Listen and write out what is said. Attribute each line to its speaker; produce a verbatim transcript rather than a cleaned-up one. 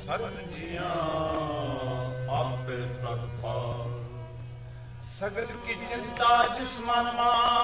Speaker 1: ਸਗਲ ਜੀਆਂ ਆਪੇ ਪ੍ਰਗਟਾਲ। ਸਗਲ ਕੀ ਚਿੰਤਾ ਜਿਸ ਮਨ ਮਾਂ